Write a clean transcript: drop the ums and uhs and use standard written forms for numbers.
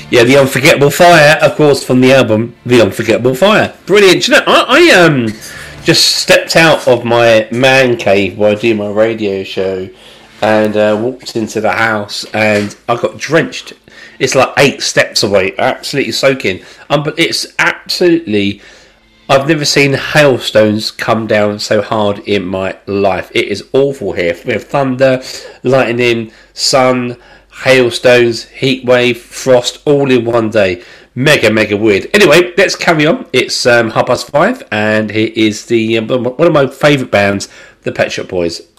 Yeah, The Unforgettable Fire, of course, from the album The Unforgettable Fire. Brilliant. Do you know, I just stepped out of my man cave where I do my radio show and walked into the house and I got drenched. It's like 8 steps away, absolutely soaking. But it's absolutely... I've never seen hailstones come down so hard in my life. It is awful here. We have thunder, lightning, sun, hailstones, heat wave, frost, all in one day. Mega weird. Anyway, let's carry on. It's 5:30, and here is the one of my favourite bands, the Pet Shop Boys.